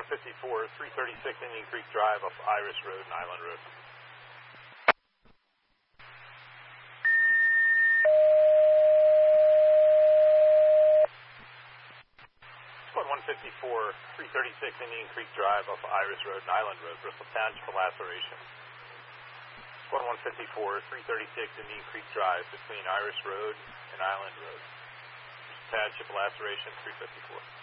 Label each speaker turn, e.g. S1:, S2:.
S1: 154, 336 Indian Creek Drive off Iris Road and Island Road. Squad 154, 336 Indian Creek Drive off Iris Road and Island Road, Bristol Township for laceration. Squad 154, 336 Indian Creek Drive between Iris Road and Island Road. Bristol Township laceration 354.